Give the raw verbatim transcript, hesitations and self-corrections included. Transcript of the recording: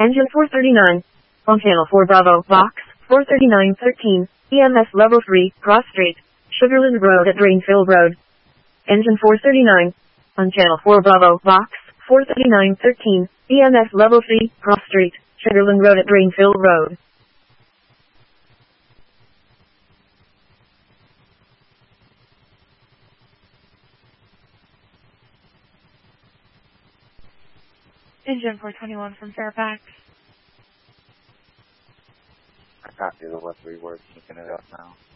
Engine four thirty-nine. On channel four Bravo, box, four thirty-nine thirteen, E M S level three, cross street, Sugarland Road at Drainfield Road. Engine four thirty-nine. On channel four Bravo, box, four thirty-nine thirteen, E M S level three, cross street, Sugarland Road at Drainfield Road. Engine four twenty-one from Fairfax. I copy the West three words, looking it up now.